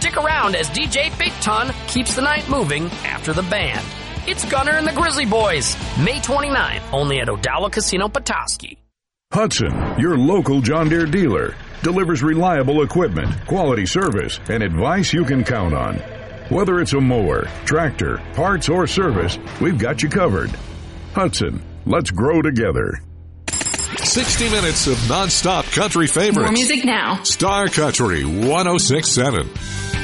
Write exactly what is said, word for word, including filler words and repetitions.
stick around as D J Big Ton keeps the night moving after the band. It's Gunner and the Grizzly Boys, May twenty-ninth, only at Odawa Casino Petoskey. Hudson, your local John Deere dealer, delivers reliable equipment, quality service, and advice you can count on. Whether it's a mower, tractor, parts, or service, we've got you covered. Hudson, let's grow together. sixty minutes of nonstop country favorites. More music now. Star Country one oh six point seven.